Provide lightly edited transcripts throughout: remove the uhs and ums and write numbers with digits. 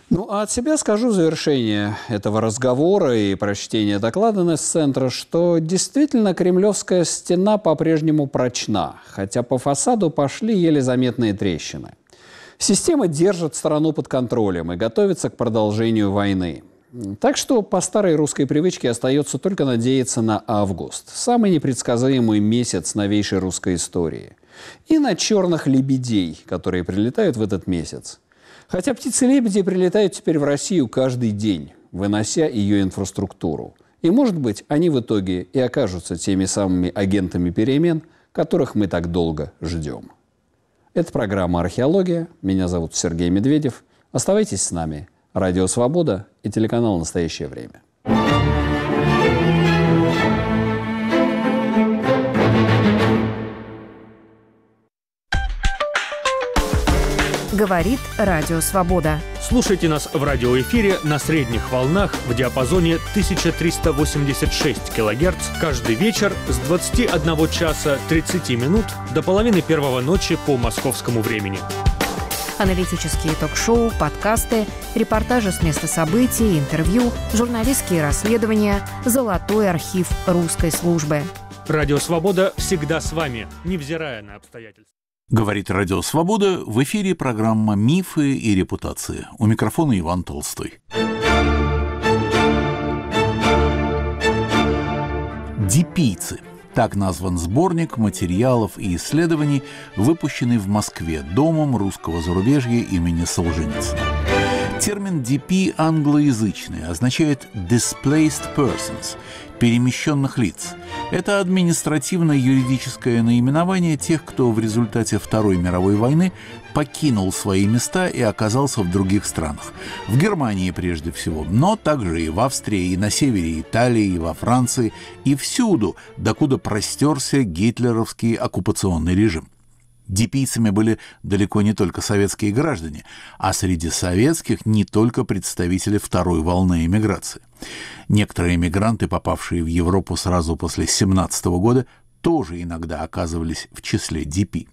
Ну, а от себя скажу в завершение этого разговора и прочтения доклада Несс-центра, что действительно Кремлевская стена по-прежнему прочна, хотя по фасаду пошли еле заметные трещины. Система держит страну под контролем и готовится к продолжению войны. Так что по старой русской привычке остается только надеяться на август, самый непредсказуемый месяц новейшей русской истории, и на черных лебедей, которые прилетают в этот месяц. Хотя птицы-лебеди прилетают теперь в Россию каждый день, вынося ее инфраструктуру. И, может быть, они в итоге и окажутся теми самыми агентами перемен, которых мы так долго ждем. Это программа «Археология». Меня зовут Сергей Медведев. Оставайтесь с нами. Радио «Свобода» и телеканал «Настоящее время». Говорит Радио Свобода. Слушайте нас в радиоэфире на средних волнах в диапазоне 1386 кГц каждый вечер с 21 часа 30 минут до половины первого ночи по московскому времени. Аналитические ток-шоу, подкасты, репортажи с места событий, интервью, журналистские расследования, золотой архив русской службы. Радио «Свобода» всегда с вами, невзирая на обстоятельства. Говорит Радио Свобода, в эфире программа «Мифы и репутации». У микрофона Иван Толстой. Дипийцы. Так назван сборник материалов и исследований, выпущенный в Москве Домом русского зарубежья имени Солженицына. Термин «DP» англоязычный, означает «displaced persons» – перемещенных лиц. Это административно-юридическое наименование тех, кто в результате Второй мировой войны покинул свои места и оказался в других странах. В Германии прежде всего, но также и в Австрии, и на севере Италии, и во Франции, и всюду, докуда простерся гитлеровский оккупационный режим. Дипийцами были далеко не только советские граждане, а среди советских не только представители второй волны эмиграции. Некоторые эмигранты, попавшие в Европу сразу после 1917 года, тоже иногда оказывались в числе дипи.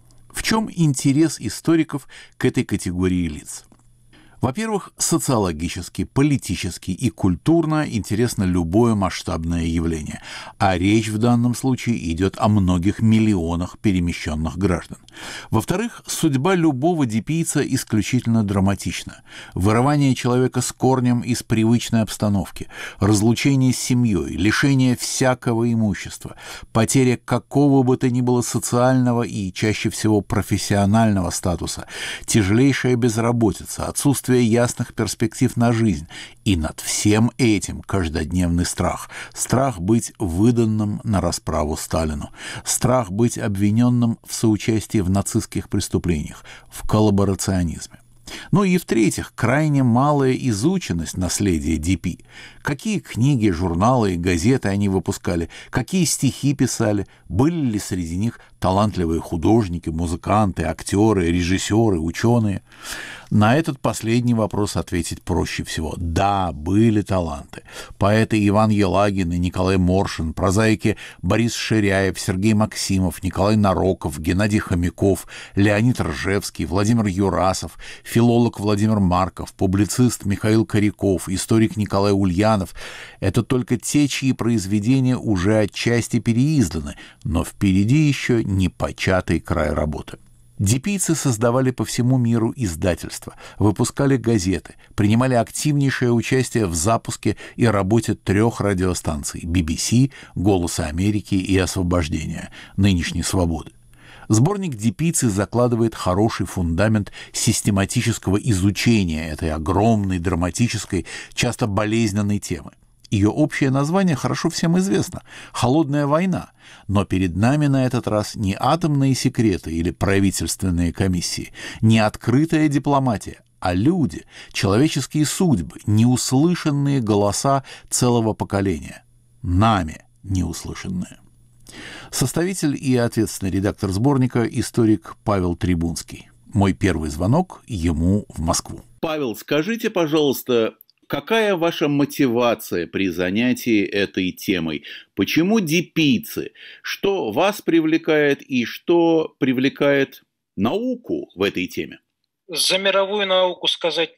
В чем интерес историков к этой категории лиц? Во-первых, социологически, политически и культурно интересно любое масштабное явление, а речь в данном случае идет о многих миллионах перемещенных граждан. Во-вторых, судьба любого дипийца исключительно драматична. Вырывание человека с корнем из привычной обстановки, разлучение с семьей, лишение всякого имущества, потеря какого бы то ни было социального и чаще всего профессионального статуса, тяжелейшая безработица, отсутствие ясных перспектив на жизнь. И над всем этим каждодневный страх. Страх быть выданным на расправу Сталину. Страх быть обвиненным в соучастии в нацистских преступлениях, в коллаборационизме. Ну и в-третьих, крайне малая изученность наследия дипи. Какие книги, журналы и газеты они выпускали, какие стихи писали, были ли среди них талантливые художники, музыканты, актеры, режиссеры, ученые. На этот последний вопрос ответить проще всего. Да, были таланты. Поэты Иван Елагин и Николай Моршин, прозаики Борис Ширяев, Сергей Максимов, Николай Нароков, Геннадий Хомяков, Леонид Ржевский, Владимир Юрасов, филолог Владимир Марков, публицист Михаил Коряков, историк Николай Ульянов – это только те, чьи произведения уже отчасти переизданы, но впереди еще непочатый край работы. Дипийцы создавали по всему миру издательства, выпускали газеты, принимали активнейшее участие в запуске и работе 3 радиостанций – BBC, «Голоса Америки» и «Освобождения», нынешней «Свободы». Сборник «Дипийцы» закладывает хороший фундамент систематического изучения этой огромной, драматической, часто болезненной темы. Ее общее название хорошо всем известно – «Холодная война», но перед нами на этот раз не атомные секреты или правительственные комиссии, не открытая дипломатия, а люди, человеческие судьбы, неуслышанные голоса целого поколения, нами неуслышанные. Составитель и ответственный редактор сборника – историк Павел Трибунский. Мой первый звонок ему в Москву. Павел, скажите, пожалуйста, какая ваша мотивация при занятии этой темой? Почему дипийцы? Что вас привлекает и что привлекает науку в этой теме? За мировую науку сказать